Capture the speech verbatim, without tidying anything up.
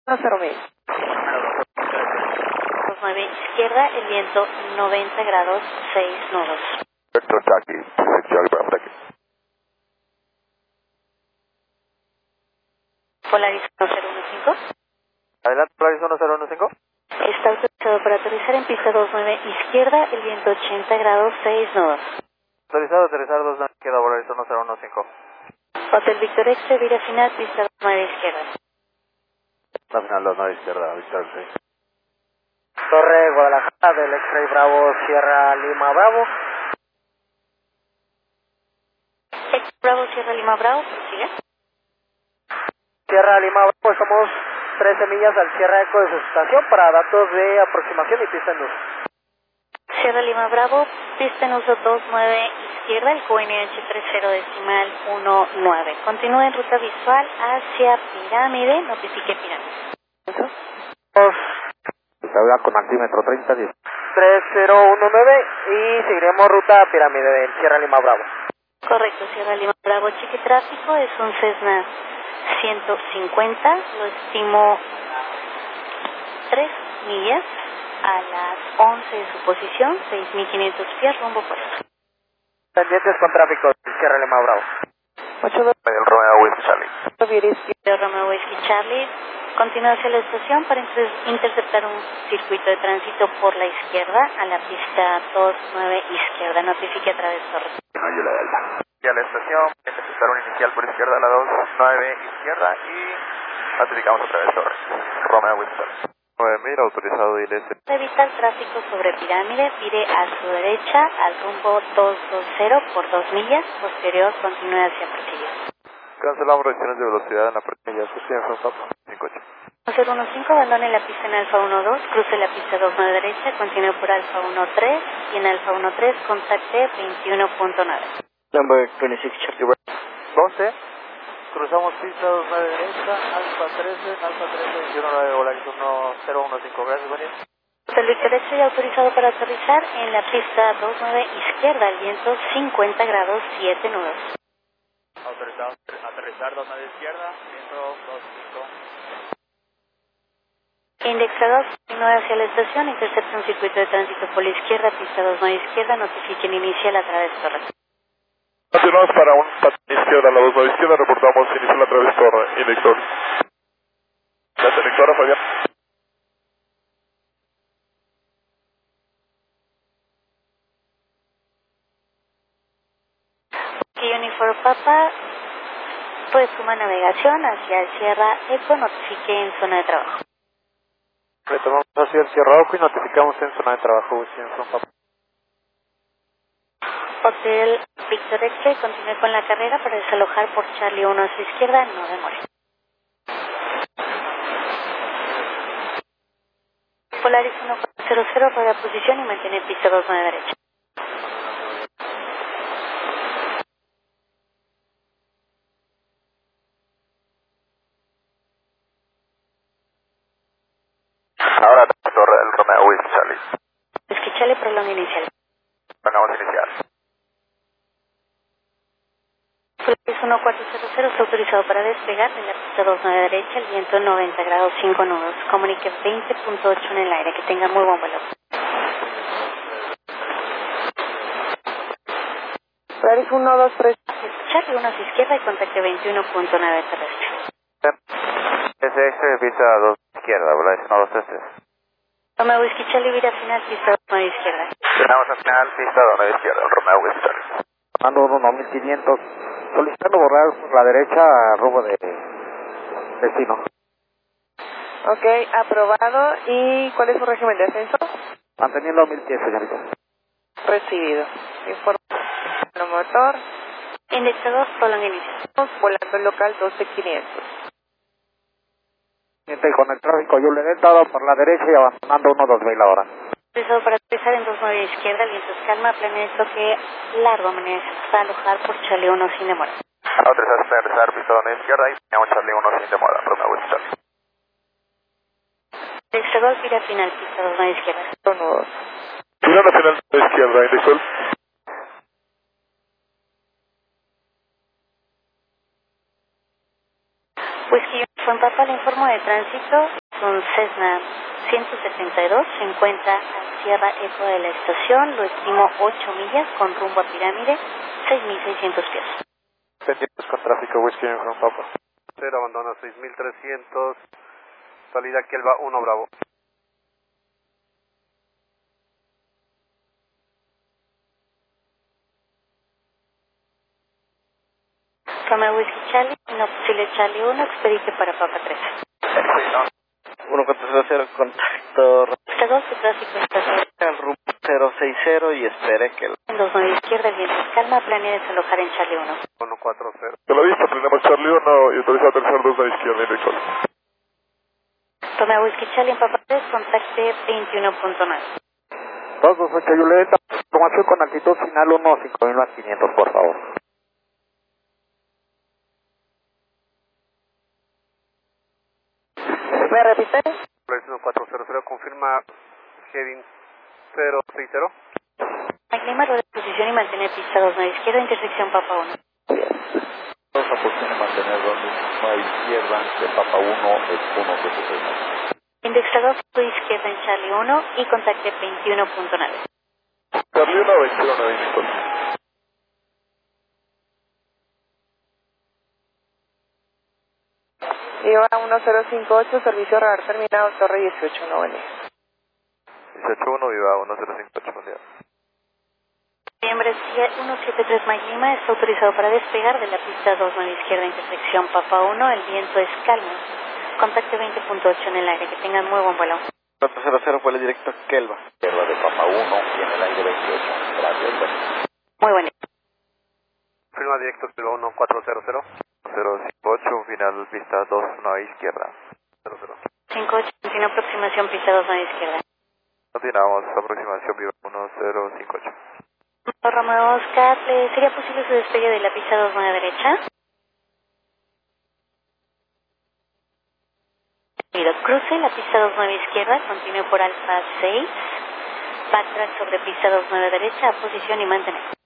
uno cero mil. dos nueve izquierda, el viento noventa grados, seis nudos. Vector Jackie, Charlie Bravo, Jackie. Polaris uno cero uno cinco. Adelante, Polaris uno cero uno cinco. Está autorizado para aterrizar en pista dos nueve izquierda, el viento ochenta grados, seis nudos. Autorizado a aterrizar dos nueve izquierda, Polaris uno cero uno cinco. Hotel Victor X, vira final, pista dos nueve izquierda. La final dos nueve izquierda, Victor seis. Torre Guadalajara del X-Ray Bravo, Sierra Lima Bravo. X Bravo, Sierra Lima Bravo, ¿sigue? Sierra Lima Bravo, estamos trece millas al cierre eco de su estación para datos de aproximación y pista en uso. Sierra Lima Bravo, pista en uso dos nueve izquierda, el Q N H treinta decimal uno nueve. Continúe en ruta visual hacia Pirámide, notifique Pirámide. Dos. Se habla con altímetro treinta diez. tres cero uno nueve y seguiremos ruta Pirámide en Sierra Lima Bravo. Correcto, Sierra Lima Bravo, cheque tráfico, es un Cessna ciento cincuenta, lo estimo tres millas a las once de su posición, seis mil quinientos pies, rumbo puesto. Pendientes con tráfico en Sierra Lima Bravo. ocho dos. El Romeo Whisky Charlie. De Romeo Whiskey Charlie, continúa hacia la estación para inter interceptar un circuito de tránsito por la izquierda a la pista dos nueve izquierda, notifique a través de Torres. No, yo la Delta. Y a la estación, necesitar un inicial por izquierda a la dos nueve izquierda y notificamos a través de Torres. Romeo Whisky Charlie. nueve mil, autorizado I L S. Evita el tráfico sobre Pirámide, pide a su derecha al rumbo doscientos veinte por dos millas, posterior continúe hacia Portillo. Cancelamos restricciones de velocidad en la partida, sucede en Papa, cinco ocho. cero uno cinco, abandone la pista en Alfa uno dos, cruce la pista dos nueve derecha, continúe por Alfa uno tres y en Alfa uno tres contacte veintiuno punto nueve. Number veintiséis Charlie doce, cruzamos pista dos nueve derecha, Alfa trece, Alfa trece, veintiuno nueve, Volaris uno cero uno cinco, gracias, Daniel. Hotel Victor X ya autorizado para aterrizar en la pista dos nueve izquierda, el viento cincuenta grados, siete nudos. Autorizado a aterrizar dos nueve izquierda, viento dos cinco. Indexado, continúe hacia la estación, intercepta un circuito de tránsito por la izquierda, pista dos nueve izquierda, notifiquen inicial a través de Torres. Continuamos para un patín izquierda, a la dos nueve izquierda, reportamos inicial a través de Torre, indexor. La selectora Fabián. Aquí Unifor Papa, resuma navegación hacia el Sierra Eco, notifique en zona de trabajo. Retomamos hacia el Sierra Ojo y notificamos en zona de trabajo, Whisky Papa. Hotel Victor X, continúe con la carrera para desalojar por Charlie uno a su izquierda, no demore. Polaris uno cuatro cero cero para posición y mantiene pista dos nueve derecha. Ahora Torre del Romeo Whisky Charlie. Escuchale prolonga inicial. Vamos a iniciar. Polaris uno cuatro cero cero está autorizado para despegar de la pista dos nueve derecha, el viento noventa grados, cinco nudos. Comunique veinte punto ocho en el aire, que tenga muy buen vuelo. Polaris uno dos tres. Charlie uno a su izquierda y contacte veintiuno punto nueve terrestre. S X, pista dos izquierda, Volaris uno dos tres tres. Romeo Whiskey Charlie, vira final, pista dos nueve izquierda. Tenemos al final pista dos nueve izquierda, el Romeo Whisky Charlie. Mando uno mil quinientos, solicitando borrar por la derecha rumbo de destino. Ok, aprobado. ¿Y cuál es su régimen de ascenso? Manteniendo mil pies, señorita. Recibido. Información motor. Indexador, prolonga inicial. Volando local doce quinientos. Y con el tráfico yo le he dado por la derecha y abandonando uno dos mil ahora. Autorizado para aterrizar en dos nueve izquierda, el viento es calma, planea el toque largo, maneja para alojar por Charlie uno sin demora. Autorizado para aterrizar pista dos nueve izquierda y tenemos Charlie uno sin demora, Romeo Whisky Charlie. Indexador, vira final, pista dos nueve izquierda. Nudos. Final nacional de izquierda, indexor. Whisky Papa, le informo de tránsito. Es un Cessna ciento setenta y dos, se encuentra a Sierra Eco de la estación, lo estimo ocho millas con rumbo a Pirámide, seis mil seiscientos pies. Pendientes con tráfico, Whiskey Uniform Papa. Cero, abandona seis mil trescientos, salida Kelva uno Bravo. Romeo Whiskey Charlie, no posible Charlie uno, expedite para Papa tres. uno cuatro cero cero, contacto Pista dos, de tráfico estación. al rumbo cero seis cero y espere que el dos nueve izquierda, el viento es calma, planea desalojar en Charlie uno. uno cuatro cero. Te lo visto, planeamos Charlie uno y autoriza a tercer dos a la izquierda y recol. Romeo Whiskey Charlie en Papa tres, contacte veintiuno punto nueve. dos dos ocho Julieta, información con altitud final uno cinco mil más quinientos, por favor. ¿Me repite? uno cuatro cero cero, confirma heading cero seis cero. Mike Lima, rueda de posición y mantener pista dos nueve izquierda, intersección Papa uno. dos a posición y mantener dos a izquierda de Papa uno, es uno que se frena. Indexador de izquierda en Charlie uno y contacte veintiuno punto nueve. Charlie uno, veintiuno nueve minutos. Iba uno cero cinco ocho, servicio radar terminado, torre dieciocho, no venía. dieciocho uno, viva uno cero cinco ocho, buen día. Noviembre uno siete tres Mike Lima, está autorizado para despegar de la pista dos nueve izquierda, intersección Papa uno, el viento es calmo. Contacte veinte punto ocho en el aire, que tengan muy buen vuelo. cuatro cero cero, vuelo directo a Kelva. Kelva de Papa uno y en el aire veintiocho. Gracias, bueno. Muy buen día. Confirma directo Kelva uno cuatro cero cero. cero cinco ocho, final pista dos uno a izquierda. cero cero. cinco ocho, continúa aproximación pista dos nueve izquierda. Continuamos, aproximación viva uno cero cinco ocho. Romeo Oscar, ¿le ¿sería posible su despegue de la pista dos nueve derecha? Miro, cruce la pista dos nueve izquierda, continúe por Alfa seis, backtrack sobre pista dos nueve derecha, posición y mantener.